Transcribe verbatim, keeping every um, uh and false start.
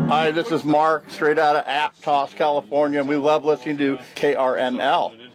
Hi, this is Mark, straight out of Aptos, California, and we love listening to K R M L.